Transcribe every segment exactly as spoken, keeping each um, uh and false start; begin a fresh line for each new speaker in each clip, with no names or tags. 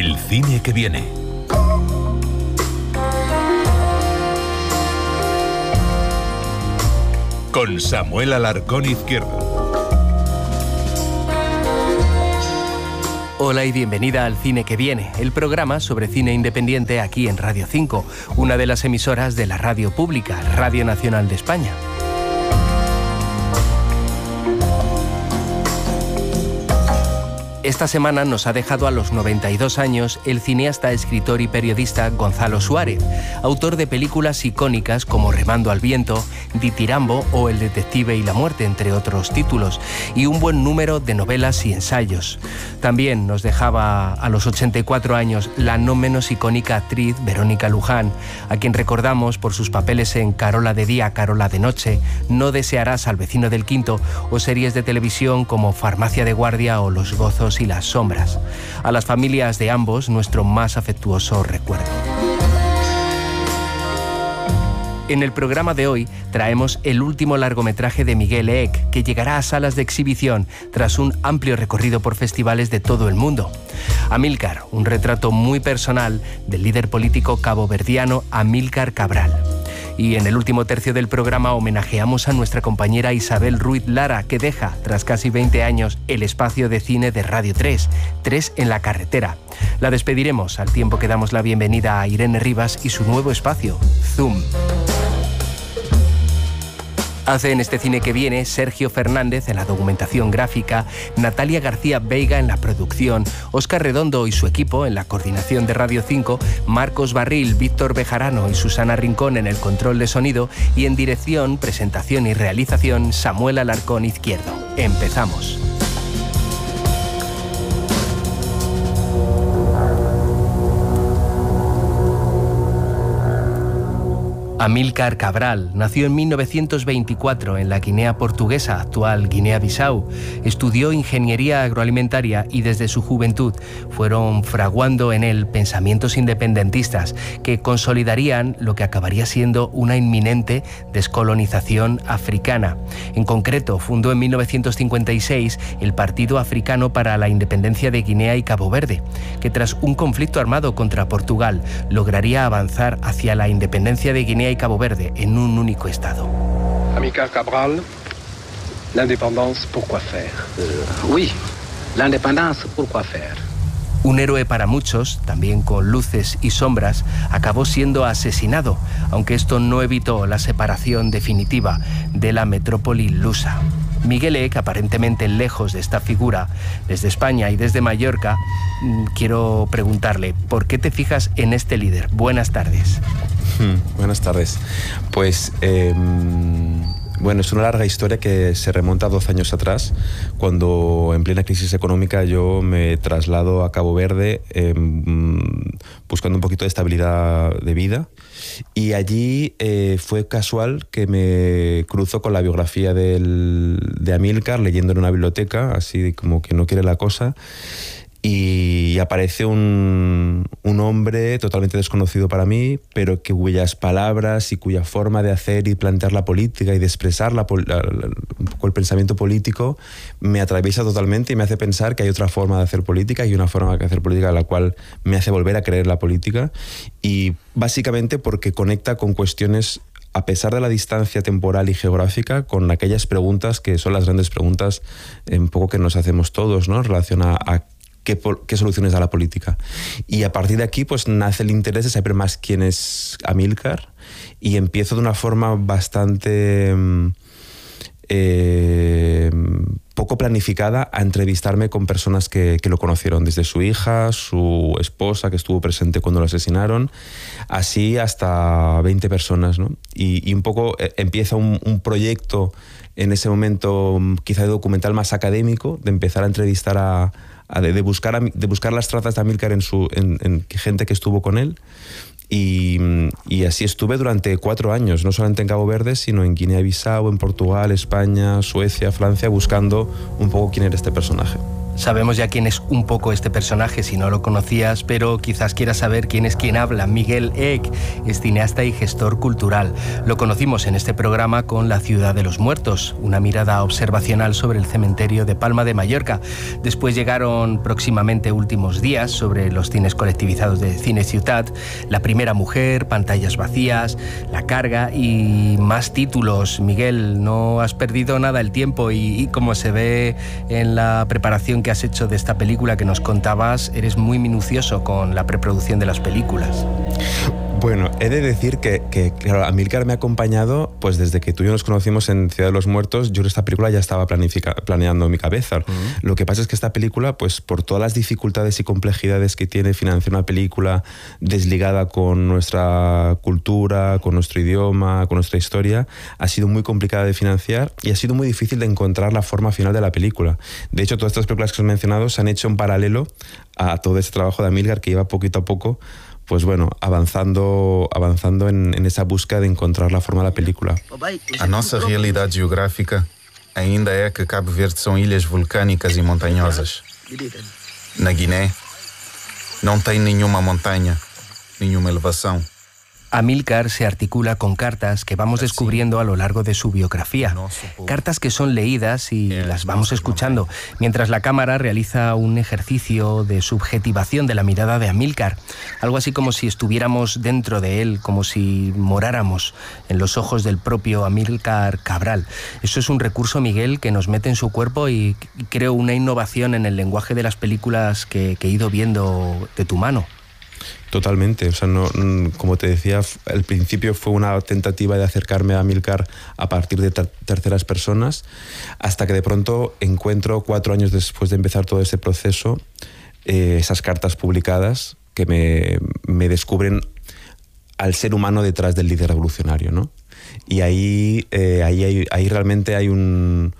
El cine que viene. Con Samuel Alarcón Izquierdo.
Hola y bienvenida al Cine que Viene, el programa sobre cine independiente aquí en Radio cinco, una de las emisoras de la radio pública, Radio Nacional de España. Esta semana nos ha dejado a los noventa y dos años el cineasta, escritor y periodista Gonzalo Suárez, autor de películas icónicas como Remando al viento, Ditirambo o El detective y la muerte, entre otros títulos, y un buen número de novelas y ensayos. También nos dejaba a los ochenta y cuatro años la no menos icónica actriz Verónica Luján, a quien recordamos por sus papeles en Carola de día, Carola de noche, No desearás al vecino del quinto o series de televisión como Farmacia de guardia o Los gozos y las sombras. A las familias de ambos, nuestro más afectuoso recuerdo. En el programa de hoy traemos el último largometraje de Miguel Eek, que llegará a salas de exhibición tras un amplio recorrido por festivales de todo el mundo. Amílcar, un retrato muy personal del líder político caboverdiano Amílcar Cabral. Y en el último tercio del programa homenajeamos a nuestra compañera Isabel Ruiz Lara, que deja, tras casi veinte años, el espacio de cine de Radio tres, tres en la carretera. La despediremos al tiempo que damos la bienvenida a Irene Rivas y su nuevo espacio, Zoom. Hace en este Cine que Viene Sergio Fernández en la documentación gráfica, Natalia García Veiga en la producción, Óscar Redondo y su equipo en la coordinación de Radio cinco, Marcos Barril, Víctor Bejarano y Susana Rincón en el control de sonido y en dirección, presentación y realización Samuel Alarcón Izquierdo. Empezamos. Amílcar Cabral nació en mil novecientos veinticuatro en la Guinea Portuguesa, actual Guinea-Bissau. Estudió ingeniería agroalimentaria y desde su juventud fueron fraguando en él pensamientos independentistas que consolidarían lo que acabaría siendo una inminente descolonización africana. En concreto, fundó en mil novecientos cincuenta y seis el Partido Africano para la Independencia de Guinea y Cabo Verde, que tras un conflicto armado contra Portugal lograría avanzar hacia la independencia de Guinea y Cabo Verde en un único estado.
Amílcar Cabral, l'indépendance, pourquoi faire?
Uh, oui, l'indépendance, pourquoi faire?
Un héroe para muchos, también con luces y sombras, acabó siendo asesinado, aunque esto no evitó la separación definitiva de la metrópoli lusa. Miguel Eek, aparentemente lejos de esta figura, desde España y desde Mallorca, quiero preguntarle, ¿por qué te fijas en este líder? Buenas tardes.
Hmm, buenas tardes. Pues, eh, bueno, es una larga historia que se remonta a doce años atrás, cuando en plena crisis económica yo me traslado a Cabo Verde eh, buscando un poquito de estabilidad de vida. Y allí eh, fue casual que me cruzo con la biografía del, de Amílcar, leyendo en una biblioteca, así como que no quiere la cosa, y aparece un, un hombre totalmente desconocido para mí, pero que cuyas palabras y cuya forma de hacer y plantear la política y de expresar la, la, la, un poco el pensamiento político me atraviesa totalmente y me hace pensar que hay otra forma de hacer política y una forma de hacer política la cual me hace volver a creer la política, y básicamente porque conecta con cuestiones, a pesar de la distancia temporal y geográfica, con aquellas preguntas que son las grandes preguntas un poco que nos hacemos todos, ¿no?, en relación a, a Qué, qué soluciones da la política. Y a partir de aquí pues nace el interés de saber más quién es Amílcar, y empiezo de una forma bastante eh, poco planificada a entrevistarme con personas que, que lo conocieron, desde su hija, su esposa, que estuvo presente cuando lo asesinaron, así hasta veinte personas, ¿no? Y, y un poco eh, empieza un, un proyecto en ese momento quizá de documental más académico, de empezar a entrevistar a De buscar, de buscar las trazas de Amílcar en, su, en, en gente que estuvo con él, y, y así estuve durante cuatro años, no solamente en Cabo Verde, sino en Guinea-Bissau, en Portugal, España, Suecia, Francia, buscando un poco quién era este personaje.
Sabemos ya quién es un poco este personaje si no lo conocías, pero quizás quieras saber quién es quien habla. Miguel Eck es cineasta y gestor cultural. Lo conocimos en este programa con La ciudad de los muertos, una mirada observacional sobre el cementerio de Palma de Mallorca. Después llegaron próximamente Últimos días sobre los cines colectivizados de Cine Ciutat, La primera mujer, Pantallas vacías, La carga y más títulos. Miguel, no has perdido nada el tiempo y, y como se ve en la preparación que has hecho de esta película que nos contabas, eres muy minucioso con la preproducción de las películas.
Bueno, he de decir que, que claro, Amílcar me ha acompañado pues desde que tú y yo nos conocimos en Ciudad de los Muertos. Yo esta película ya estaba planeando en mi cabeza. Uh-huh. Lo que pasa es que esta película, pues por todas las dificultades y complejidades que tiene financiar una película desligada con nuestra cultura, con nuestro idioma, con nuestra historia, ha sido muy complicada de financiar y ha sido muy difícil de encontrar la forma final de la película. De hecho, todas estas películas que os he mencionado se han hecho en paralelo a todo ese trabajo de Amílcar que lleva poquito a poco, pues bueno, avanzando, avanzando en, en esa búsqueda de encontrar la forma de la película.
A nossa realidade geográfica ainda é que Cabo Verde são ilhas vulcânicas e montanhosas. Na Guiné, não tem nenhuma montanha, nenhuma elevação.
Amílcar se articula con cartas que vamos descubriendo a lo largo de su biografía. Cartas que son leídas y las vamos escuchando, mientras la cámara realiza un ejercicio de subjetivación de la mirada de Amílcar. Algo así como si estuviéramos dentro de él, como si moráramos en los ojos del propio Amílcar Cabral. Eso es un recurso, Miguel, que nos mete en su cuerpo y creo una innovación en el lenguaje de las películas que, que he ido viendo de tu mano.
Totalmente, o sea, no, como te decía, al principio fue una tentativa de acercarme a Amílcar a partir de ter terceras personas, hasta que de pronto encuentro, cuatro años después de empezar todo ese proceso, eh, esas cartas publicadas que me, me descubren al ser humano detrás del líder revolucionario, ¿no? Y ahí, eh, ahí, ahí, ahí realmente hay un...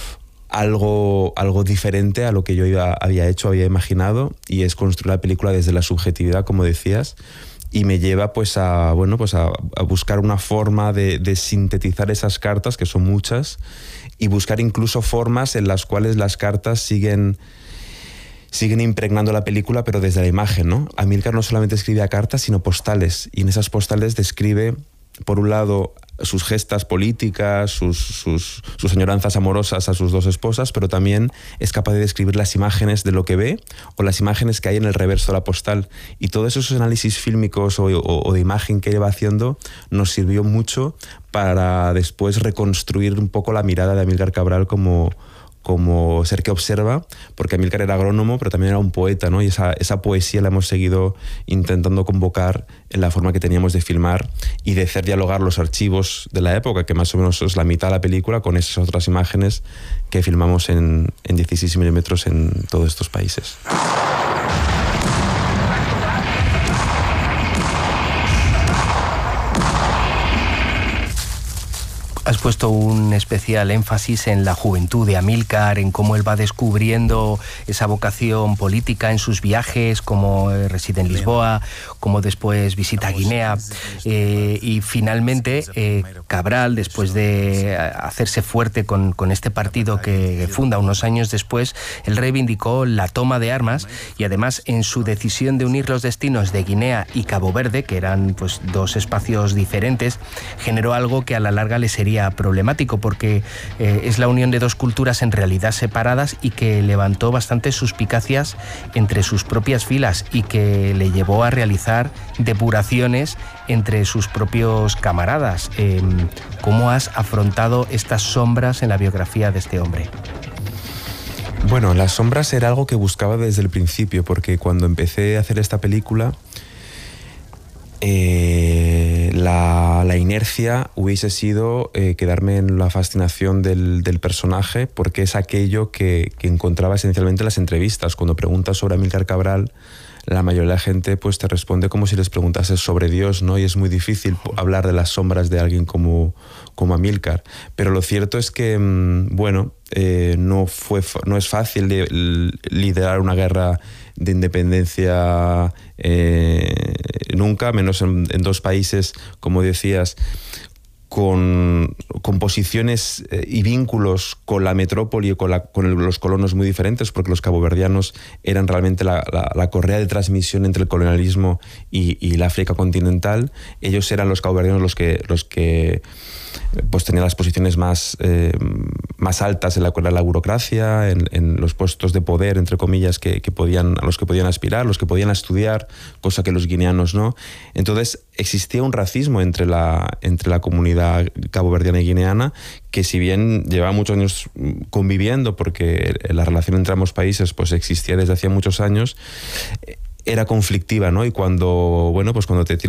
Algo, algo diferente a lo que yo iba, había hecho, había imaginado, y es construir la película desde la subjetividad, como decías, y me lleva pues a, bueno, pues a, a buscar una forma de, de sintetizar esas cartas, que son muchas, y buscar incluso formas en las cuales las cartas siguen, siguen impregnando la película, pero desde la imagen, ¿no? Amílcar no solamente escribía cartas, sino postales, y en esas postales describe, por un lado, sus gestas políticas, sus, sus, sus añoranzas amorosas a sus dos esposas, pero también es capaz de describir las imágenes de lo que ve o las imágenes que hay en el reverso de la postal. Y todos esos análisis fílmicos o, o, o de imagen que lleva haciendo nos sirvió mucho para después reconstruir un poco la mirada de Amílcar Cabral como, como ser que observa, porque Amílcar era agrónomo, pero también era un poeta, ¿no? Y esa, esa poesía la hemos seguido intentando convocar en la forma que teníamos de filmar y de hacer dialogar los archivos de la época, que más o menos es la mitad de la película, con esas otras imágenes que filmamos en, en dieciséis milímetros en todos estos países.
Has puesto un especial énfasis en la juventud de Amílcar, en cómo él va descubriendo esa vocación política en sus viajes, como reside en Lisboa, como después visita Guinea. Eh, y finalmente eh, Cabral, después de hacerse fuerte con, con este partido que funda unos años después, él reivindicó la toma de armas y además en su decisión de unir los destinos de Guinea y Cabo Verde, que eran pues dos espacios diferentes, generó algo que a la larga le sería problemático porque eh, es la unión de dos culturas en realidad separadas y que levantó bastantes suspicacias entre sus propias filas y que le llevó a realizar depuraciones entre sus propios camaradas. Eh, ¿Cómo has afrontado estas sombras en la biografía de este hombre?
Bueno, las sombras era algo que buscaba desde el principio, porque cuando empecé a hacer esta película, Eh, la, la inercia hubiese sido eh, quedarme en la fascinación del, del personaje, porque es aquello que, que encontraba esencialmente en las entrevistas. Cuando preguntas sobre Amílcar Cabral, la mayoría de la gente pues, te responde como si les preguntases sobre Dios, ¿no? Y es muy difícil hablar de las sombras de alguien como, como Amílcar. Pero lo cierto es que, bueno, eh, no, fue, no es fácil de, liderar una guerra de independencia eh, nunca, menos en, en dos países, como decías, con, con posiciones eh, y vínculos con la metrópoli y con, la, con el, los colonos muy diferentes, porque los caboverdianos eran realmente la, la, la correa de transmisión entre el colonialismo y, y la África continental. Ellos eran los caboverdianos los que, los que pues tenían las posiciones más, eh, más altas en la, en la burocracia, en, en los puestos de poder, entre comillas, que, que podían, a los que podían aspirar, los que podían estudiar, cosa que los guineanos no. Entonces existía un racismo entre la, entre la comunidad caboverdiana y guineana, que si bien llevaba muchos años conviviendo, porque la relación entre ambos países pues existía desde hacía muchos años, era conflictiva, ¿no? Y cuando, bueno, pues cuando te